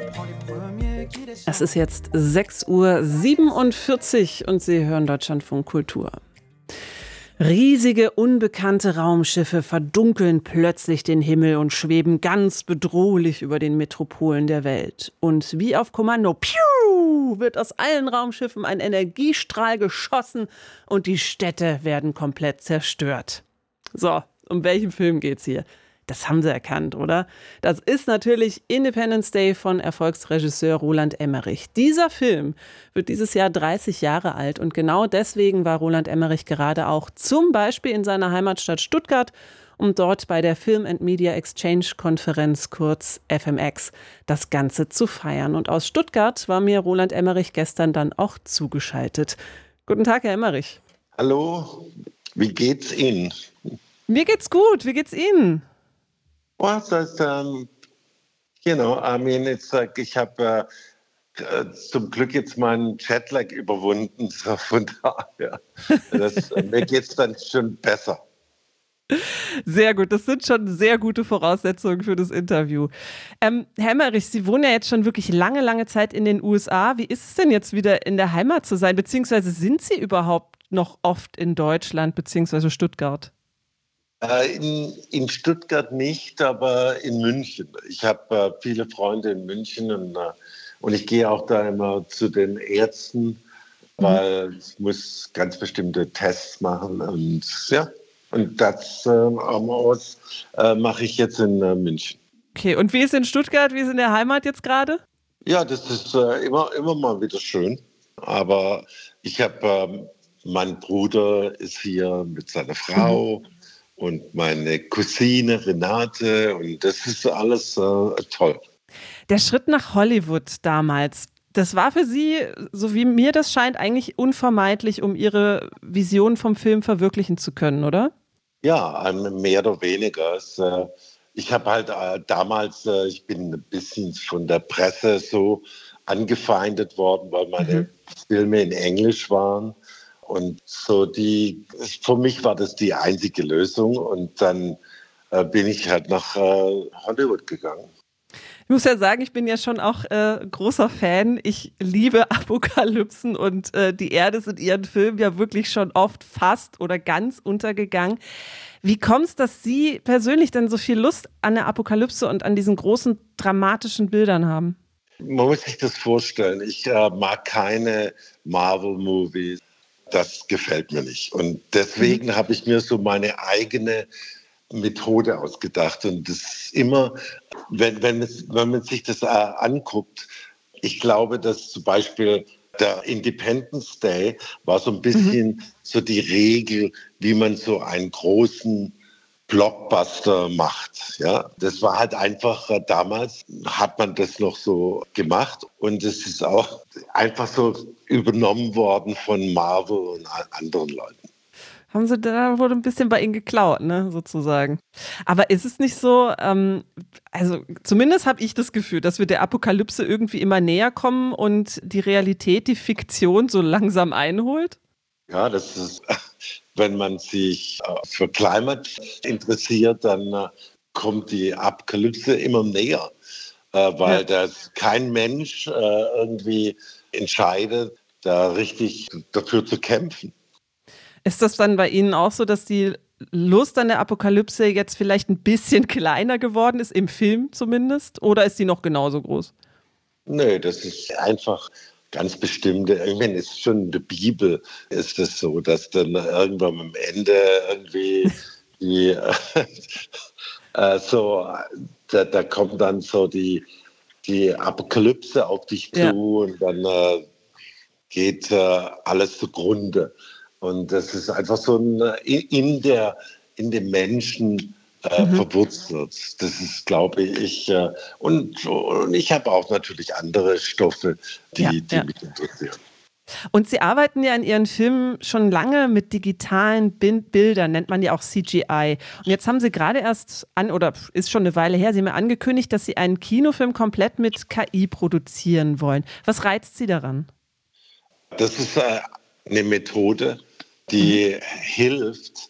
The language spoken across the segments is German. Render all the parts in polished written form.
Es ist jetzt 6:47 Uhr und Sie hören Deutschlandfunk Kultur. Riesige, unbekannte Raumschiffe verdunkeln plötzlich den Himmel und schweben ganz bedrohlich über den Metropolen der Welt. Und wie auf Kommando, piu, wird aus allen Raumschiffen ein Energiestrahl geschossen und die Städte werden komplett zerstört. So, um welchen Film geht's hier? Das haben Sie erkannt, oder? Das ist natürlich Independence Day von Erfolgsregisseur Roland Emmerich. Dieser Film wird dieses Jahr 30 Jahre alt und genau deswegen war Roland Emmerich gerade auch zum Beispiel in seiner Heimatstadt Stuttgart, um dort bei der Film and Media Exchange Konferenz, kurz FMX, das Ganze zu feiern. Und aus Stuttgart war mir Roland Emmerich gestern dann auch zugeschaltet. Guten Tag, Herr Emmerich. Hallo, wie geht's Ihnen? Mir geht's gut, wie geht's Ihnen? Well, ich habe zum Glück jetzt meinen Jetlag überwunden. So von daher, mir geht es dann schon besser. Sehr gut, das sind schon sehr gute Voraussetzungen für das Interview. Herr Emmerich, Sie wohnen ja jetzt schon wirklich lange, lange Zeit in den USA. Wie ist es denn jetzt wieder in der Heimat zu sein? Beziehungsweise sind Sie überhaupt noch oft in Deutschland, beziehungsweise Stuttgart? In Stuttgart nicht, aber in München. Ich habe viele Freunde in München und ich gehe auch da immer zu den Ärzten, weil ich muss ganz bestimmte Tests machen. Und das mache ich jetzt in München. Okay, und wie ist in Stuttgart, wie ist in der Heimat jetzt gerade? Ja, das ist immer mal wieder schön. Aber ich habe, mein Bruder ist hier mit seiner Frau. Und meine Cousine Renate und das ist alles toll. Der Schritt nach Hollywood damals, das war für Sie, so wie mir das scheint, eigentlich unvermeidlich, um Ihre Vision vom Film verwirklichen zu können, oder? Ja, mehr oder weniger. Ich habe halt damals, ich bin ein bisschen von der Presse so angefeindet worden, weil meine Filme in Englisch waren. Und für mich war das die einzige Lösung. Und dann bin ich halt nach Hollywood gegangen. Ich muss ja sagen, ich bin ja schon auch großer Fan. Ich liebe Apokalypsen und die Erde ist in Ihren Filmen ja wirklich schon oft fast oder ganz untergegangen. Wie kommt es, dass Sie persönlich denn so viel Lust an der Apokalypse und an diesen großen dramatischen Bildern haben? Man muss sich das vorstellen. Ich mag keine Marvel-Movies. Das gefällt mir nicht. Und deswegen habe ich mir so meine eigene Methode ausgedacht. Und das ist immer, wenn man sich das anguckt, ich glaube, dass zum Beispiel der Independence Day war so ein bisschen so die Regel, wie man so einen großen Blockbuster macht. Ja, das war halt einfach, damals hat man das noch so gemacht und es ist auch einfach so übernommen worden von Marvel und anderen Leuten. Haben Sie da wohl ein bisschen bei Ihnen geklaut, ne, sozusagen. Aber ist es nicht so, also zumindest habe ich das Gefühl, dass wir der Apokalypse irgendwie immer näher kommen und die Realität, die Fiktion so langsam einholt? Ja, das ist, wenn man sich für Climate interessiert, dann kommt die Apokalypse immer näher, weil das kein Mensch irgendwie entscheidet, da richtig dafür zu kämpfen. Ist das dann bei Ihnen auch so, dass die Lust an der Apokalypse jetzt vielleicht ein bisschen kleiner geworden ist, im Film zumindest? Oder ist die noch genauso groß? Nee, das ist einfach ganz bestimmte, ich meine, es ist schon in der Bibel ist es so, dass dann irgendwann am Ende irgendwie die da kommt dann so die Apokalypse auf dich zu und dann geht alles zugrunde. Und das ist einfach so in dem Menschen verwurzelt. Das ist, glaube ich, und ich habe auch natürlich andere Stoffe, die mich interessieren. Und Sie arbeiten ja in Ihren Filmen schon lange mit digitalen Bildern, nennt man ja auch CGI. Und jetzt haben Sie gerade erst oder ist schon eine Weile her, Sie haben ja angekündigt, dass Sie einen Kinofilm komplett mit KI produzieren wollen. Was reizt Sie daran? Das ist eine Methode, die hilft,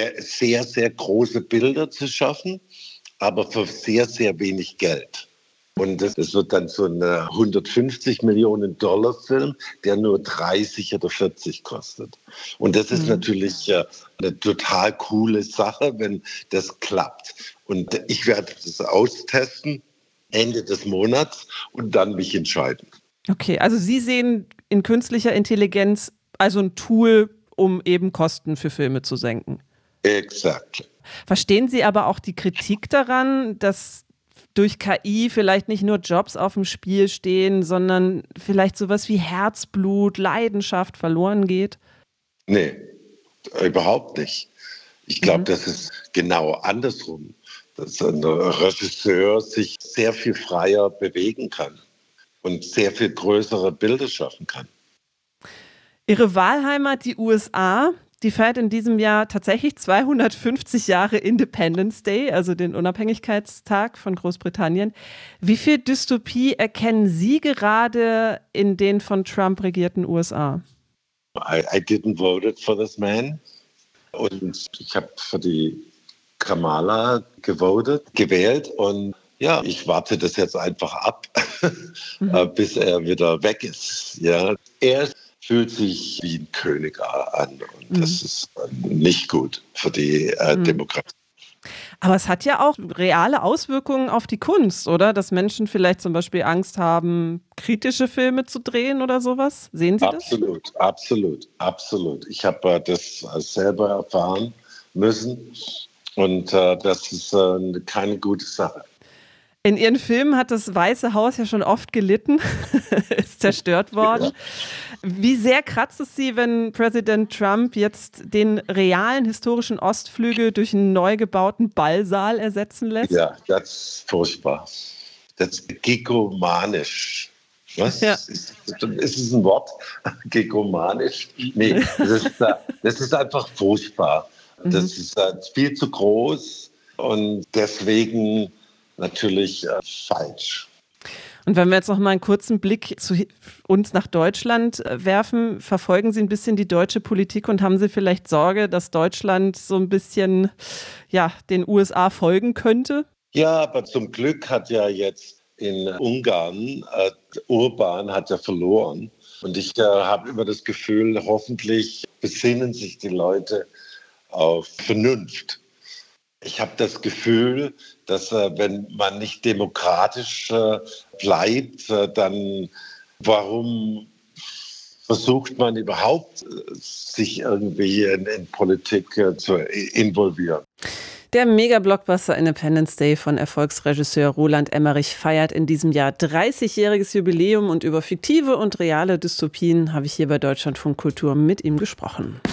sehr, sehr große Bilder zu schaffen, aber für sehr, sehr wenig Geld. Und das wird dann so ein 150 Millionen Dollar Film, der nur 30 oder 40 kostet. Und das ist natürlich eine total coole Sache, wenn das klappt. Und ich werde das austesten Ende des Monats und dann mich entscheiden. Okay, also Sie sehen in künstlicher Intelligenz also ein Tool, um eben Kosten für Filme zu senken. Exakt. Verstehen Sie aber auch die Kritik daran, dass durch KI vielleicht nicht nur Jobs auf dem Spiel stehen, sondern vielleicht sowas wie Herzblut, Leidenschaft verloren geht? Nee, überhaupt nicht. Ich glaube, das ist genau andersrum, dass ein Regisseur sich sehr viel freier bewegen kann und sehr viel größere Bilder schaffen kann. Ihre Wahlheimat, die USA, die feiert in diesem Jahr tatsächlich 250 Jahre Independence Day, also den Unabhängigkeitstag von Großbritannien. Wie viel Dystopie erkennen Sie gerade in den von Trump regierten USA? I didn't vote for this man. Und ich habe für die Kamala gewählt. Und ja, ich warte das jetzt einfach ab, bis er wieder weg ist. Ja, er fühlt sich wie ein König an und das ist nicht gut für die Demokratie. Aber es hat ja auch reale Auswirkungen auf die Kunst, oder? Dass Menschen vielleicht zum Beispiel Angst haben, kritische Filme zu drehen oder sowas. Sehen Sie das? Absolut. Ich habe das selber erfahren müssen und das ist keine gute Sache. In Ihren Filmen hat das Weiße Haus ja schon oft gelitten, ist zerstört worden. Ja. Wie sehr kratzt es Sie, wenn Präsident Trump jetzt den realen historischen Ostflügel durch einen neu gebauten Ballsaal ersetzen lässt? Ja, das ist furchtbar. Das ist gigomanisch. Was? Ja. Ist es ein Wort? Gigomanisch? Nee, das ist einfach furchtbar. Das ist viel zu groß und deswegen natürlich falsch. Und wenn wir jetzt noch mal einen kurzen Blick zu uns nach Deutschland werfen, verfolgen Sie ein bisschen die deutsche Politik und haben Sie vielleicht Sorge, dass Deutschland so ein bisschen den USA folgen könnte? Ja, aber zum Glück hat ja jetzt in Ungarn Orbán hat ja verloren. Und ich habe immer das Gefühl, hoffentlich besinnen sich die Leute auf Vernunft. Ich habe das Gefühl, dass wenn man nicht demokratisch bleibt, dann warum versucht man überhaupt, sich irgendwie in Politik zu involvieren? Der Mega-Blockbuster Independence Day von Erfolgsregisseur Roland Emmerich feiert in diesem Jahr 30-jähriges Jubiläum und über fiktive und reale Dystopien habe ich hier bei Deutschlandfunk Kultur mit ihm gesprochen.